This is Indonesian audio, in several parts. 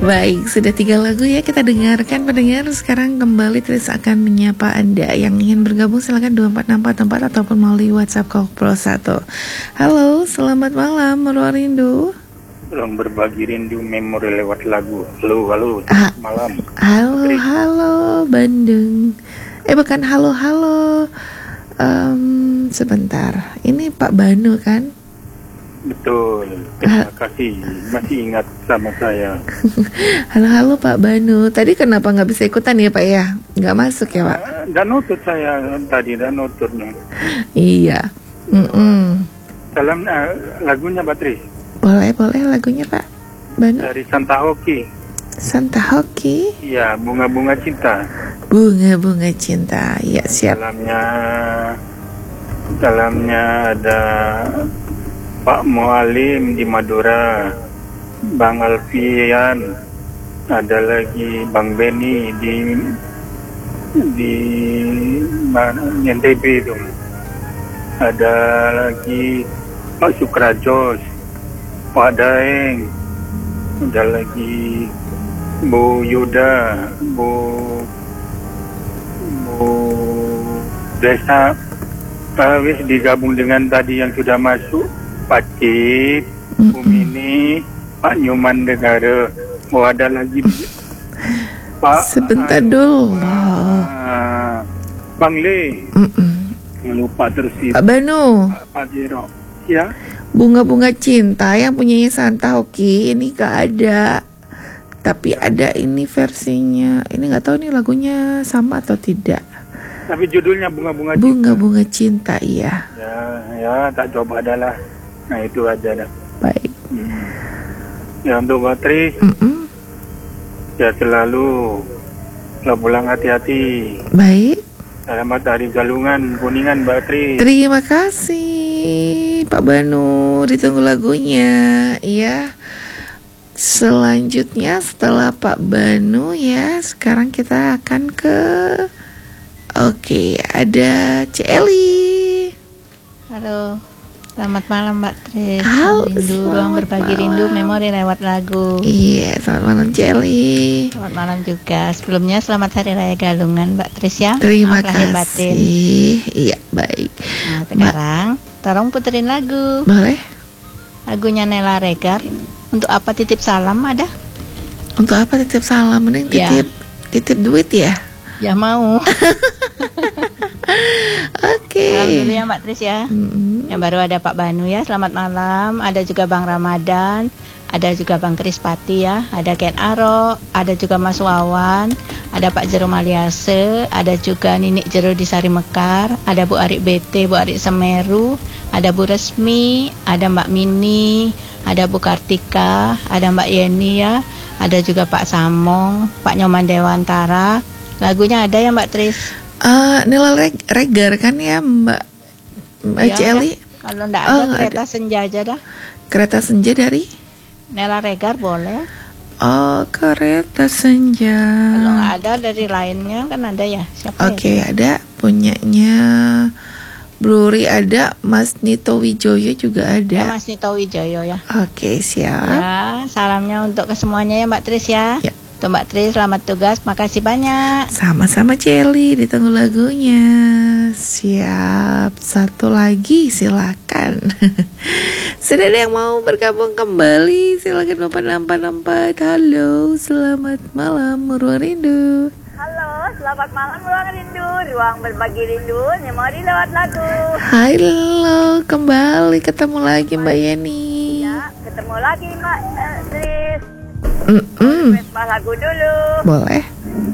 Baik, sudah 3 lagu ya kita dengarkan pendengar. Sekarang kembali Tris akan menyapa Anda yang ingin bergabung, silakan 2464 ataupun melalui WhatsApp Kopro 1. Halo, selamat malam Meruang Rindu. Ruang berbagi rindu memori lewat lagu. Halo, selamat malam. Halo Bandung. Bukan halo. Sebentar, ini Pak Banu kan? Betul, terima kasih masih ingat sama saya. Halo Pak Banu. Tadi kenapa nggak bisa ikutan ya Pak ya? Nggak masuk ya Pak? Dan nutut saya tadi, dan nututnya. Iya. Salam lagunya Patris. Boleh lagunya Pak Banu. Dari Santa Hoki. Santa Hoki. Iya, bunga-bunga cinta. Bunga-bunga cinta. Ya siap. Dalamnya ada Pak Mualim di Madura, Bang Alfian, ada lagi Bang Beni di mana NTB itu, ada lagi Pak Sukrajos, Pak Daeng, ada lagi Bu Yuda, Bu Desa, wis digabung dengan tadi yang sudah masuk. Pak Cip, Bu Mini, Pak Nyuman Negara, ada lagi Pak. Sebentar dulu. Bang Le. Lupa terus itu. Pak Banu. Pak Jero. Ya. Bunga-bunga cinta yang punyanya Santa Hoki ini gak ada. Tapi ada ini versinya. Ini nggak tahu nih lagunya sama atau tidak. Tapi judulnya bunga-bunga cinta. Bunga-bunga cinta, iya. Ya, tak coba adalah. Nah itu aja dah. Baik. Ya untuk Patris, ya selalu pulang hati-hati. Baik. Selamat Hari Galungan Kuningan Patris. Terima kasih Pak Banu, ditunggu lagunya. Iya. Selanjutnya setelah Pak Banu ya, sekarang kita akan ke ada Celi. Halo. Selamat malam Mbak Tris. Halo, Ruang berbagi rindu memori lewat lagu. Iya, selamat malam Celi. Selamat malam juga. Sebelumnya selamat Hari Raya Galungan Mbak Tris ya. Terima kasih. Iya, baik. Nah, sekarang tolong puterin lagu. Boleh? Lagunya Nela Regar. Untuk apa titip salam ada? Untuk apa titip salam? Mending titip duit ya? Ya mau. Oke. Alhamdulillah Mbak Tris ya. Yang baru ada Pak Banu ya, selamat malam. Ada juga Bang Ramadan, ada juga Bang Krispati ya, ada Ken Aro, ada juga Mas Wawan, ada Pak Jero Maliase, ada juga Ninik Jero di Sari Mekar, ada Bu Arik BT, Bu Arik Semeru, ada Bu Resmi, ada Mbak Mini, ada Bu Kartika, ada Mbak Yeni ya, ada juga Pak Samong, Pak Nyoman Dewantara. Lagunya ada ya Mbak Tris? Nela Regar kan ya Mbak Ya, Celi? Kalau enggak ada kereta senja aja dah. Kereta senja dari? Nela Regar boleh. Oh, kereta senja. Kalau nggak ada dari lainnya kan ada ya. Siapa Oke, ada punyanya Bluri, ada Mas Nito Wijoyo juga ada. Ya, Mas Nito Wijoyo ya. Oke, siap. Ya, salamnya untuk kesemuanya ya Mbak Tris ya. Ya. Untuk Mbak Tris, selamat tugas, makasih banyak. Sama-sama Celi, ditunggu lagunya. Siap, satu lagi silakan. Sudah ada yang mau bergabung kembali, silakan 8464. Halo, selamat malam Ruang Rindu. Halo, selamat malam Ruang Rindu, ruang berbagi rindu, memori lewat lagu. Halo, kembali ketemu lagi Mbak Yeni. Ya, ketemu lagi Mbak Tris. Mbak lagu dulu. Boleh.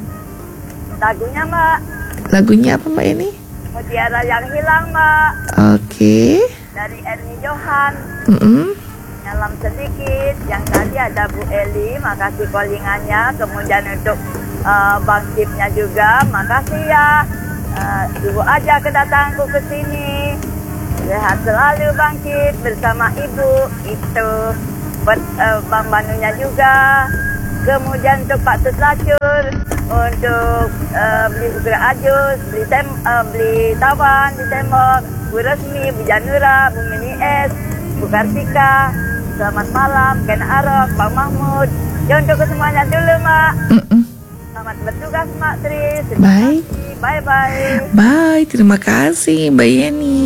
Lagunya Mbak. Lagunya apa Mbak Yeni? Mutiara yang hilang Mbak. Oke. Dari Ernie Johan. Nyalam sedikit. Yang tadi ada Bu Eli, makasih callingannya. Kemudian untuk Bang Cipnya juga, makasih ya. Tunggu aja kedatanganku ke sini. Sehat selalu Bang Cip bersama Ibu. Itu buat Bang Banunya juga. Kemudian untuk Pak Susracur, untuk beli segera ajus, beli tawan di tembok, Bu Resmi, Bu Janura, Bu Mini S, Bu Kartika, selamat malam, Ken Arok, Bang Mahmud. Ya untuk semuanya dulu, Mak. Selamat bertugas, Mak Tri. Baik. Bye-bye. Bye, terima kasih Mbak Yeni.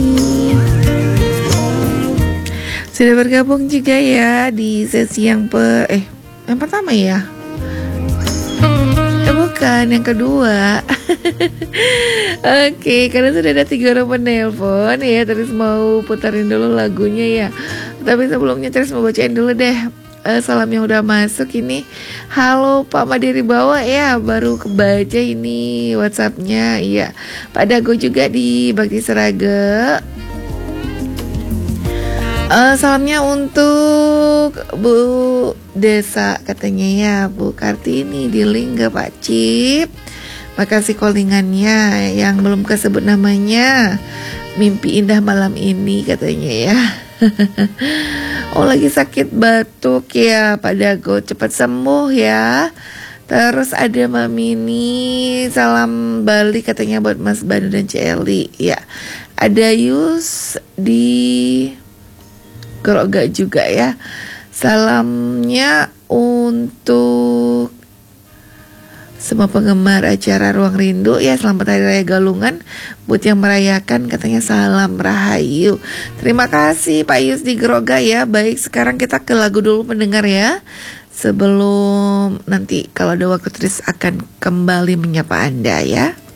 Sudah bergabung juga ya di sesi yang pertama ya. Bukan, yang kedua. Oke, karena sudah ada 3 orang penelpon ya, terus mau putarin dulu lagunya ya. Tapi sebelumnya terus mau bacain dulu deh salam yang udah masuk ini. Halo Pak Madiri Bawa ya, baru kebaca ini WhatsAppnya. Iya, Pak Dago juga di Bakti Seraga. Salamnya untuk Bu Desa katanya ya, Bu Kartini di Lingga Pak Cip. Makasih callingannya, yang belum kesebut namanya. Mimpi indah malam ini katanya ya. Oh lagi sakit batuk ya Pak Dago, cepat sembuh ya. Terus ada Mbak Mini, salam Bali katanya buat Mas Banu dan Celi ya. Ada Yus di Geroga juga ya. Salamnya untuk semua penggemar acara Ruang Rindu ya. Selamat Hari Raya Galungan buat yang merayakan, katanya salam rahayu. Terima kasih Pak Yus di Geroga ya. Baik, sekarang kita ke lagu dulu pendengar ya, sebelum nanti kalau ada waktu Tris akan kembali menyapa Anda ya.